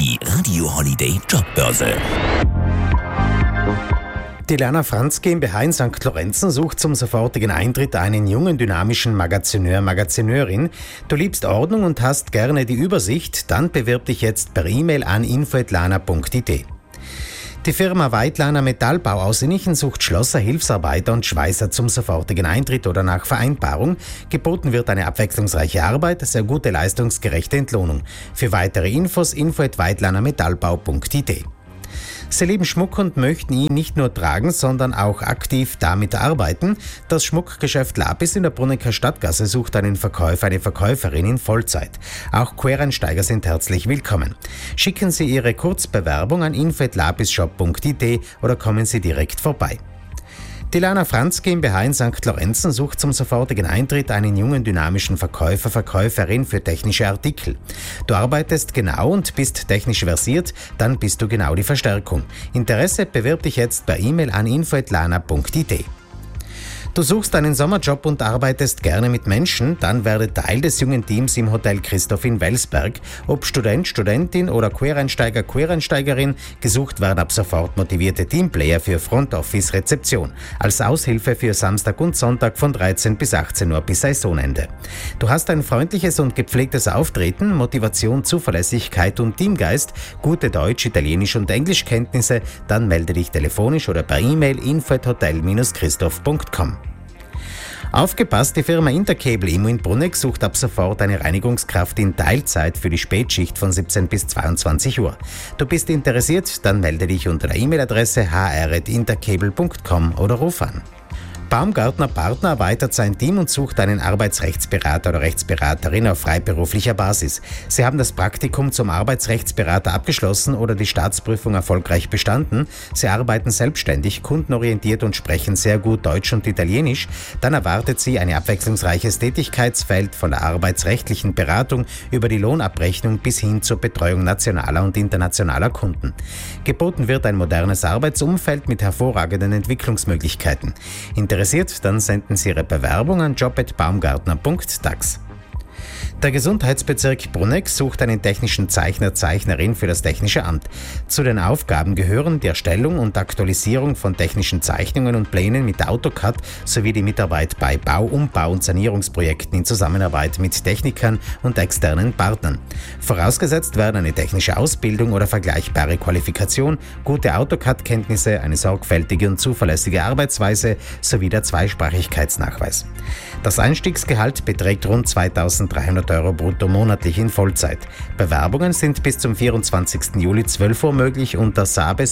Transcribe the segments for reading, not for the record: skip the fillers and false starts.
Die Radio Holiday Jobbörse. Die Lerner Franz GmbH in St. Lorenzen sucht zum sofortigen Eintritt einen jungen, dynamischen Magazineur/Magazineurin. Du liebst Ordnung und hast gerne die Übersicht? Dann bewirb dich jetzt per E-Mail an info@lana.it. Die Firma Weidlaner Metallbau aus Innichen sucht Schlosser, Hilfsarbeiter und Schweißer zum sofortigen Eintritt oder nach Vereinbarung. Geboten wird eine abwechslungsreiche Arbeit, sehr gute leistungsgerechte Entlohnung. Für weitere Infos info@weidlanermetallbau.it. Sie lieben Schmuck und möchten ihn nicht nur tragen, sondern auch aktiv damit arbeiten. Das Schmuckgeschäft Lapis in der Brunnecker Stadtgasse sucht einen Verkäufer, eine Verkäuferin in Vollzeit. Auch Quereinsteiger sind herzlich willkommen. Schicken Sie Ihre Kurzbewerbung an info@lapisshop.it oder kommen Sie direkt vorbei. Die Lerner Franz GmbH in St. Lorenzen sucht zum sofortigen Eintritt einen jungen, dynamischen Verkäufer/Verkäuferin für technische Artikel. Du arbeitest genau und bist technisch versiert, dann bist du genau die Verstärkung. Interesse, bewirb dich jetzt per E-Mail an info@lana.it. Du suchst einen Sommerjob und arbeitest gerne mit Menschen, dann werde Teil des jungen Teams im Hotel Christoph in Welsberg. Ob Student, Studentin oder Quereinsteiger, Quereinsteigerin, gesucht werden ab sofort motivierte Teamplayer für Front Office Rezeption. Als Aushilfe für Samstag und Sonntag von 13 bis 18 Uhr bis Saisonende. Du hast ein freundliches und gepflegtes Auftreten, Motivation, Zuverlässigkeit und Teamgeist, gute Deutsch-, Italienisch- und Englischkenntnisse, dann melde dich telefonisch oder per E-Mail info@hotel-christoph.com. Aufgepasst, die Firma Intercable Immo in Brunneck sucht ab sofort eine Reinigungskraft in Teilzeit für die Spätschicht von 17 bis 22 Uhr. Du bist interessiert? Dann melde dich unter der E-Mail-Adresse hr@intercable.com oder ruf an. Baumgartner Partner erweitert sein Team und sucht einen Arbeitsrechtsberater oder Rechtsberaterin auf freiberuflicher Basis. Sie haben das Praktikum zum Arbeitsrechtsberater abgeschlossen oder die Staatsprüfung erfolgreich bestanden. Sie arbeiten selbstständig, kundenorientiert und sprechen sehr gut Deutsch und Italienisch. Dann erwartet Sie ein abwechslungsreiches Tätigkeitsfeld von der arbeitsrechtlichen Beratung über die Lohnabrechnung bis hin zur Betreuung nationaler und internationaler Kunden. Geboten wird ein modernes Arbeitsumfeld mit hervorragenden Entwicklungsmöglichkeiten. Interessiert? Dann senden Sie Ihre Bewerbung an job@baumgartner.tax. Der Gesundheitsbezirk Brunneck sucht einen technischen Zeichner/Zeichnerin für das Technische Amt. Zu den Aufgaben gehören die Erstellung und Aktualisierung von technischen Zeichnungen und Plänen mit AutoCAD sowie die Mitarbeit bei Bau-, Umbau- und Sanierungsprojekten in Zusammenarbeit mit Technikern und externen Partnern. Vorausgesetzt werden eine technische Ausbildung oder vergleichbare Qualifikation, gute AutoCAD-Kenntnisse, eine sorgfältige und zuverlässige Arbeitsweise sowie der Zweisprachigkeitsnachweis. Das Einstiegsgehalt beträgt rund 2.300 € brutto monatlich in Vollzeit. Bewerbungen sind bis zum 24. Juli 12 Uhr möglich unter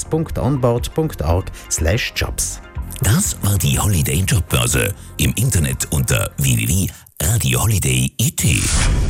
sabes.onboard.org/jobs. Das war die Holiday Jobbörse. Im Internet unter www.radioholiday.it.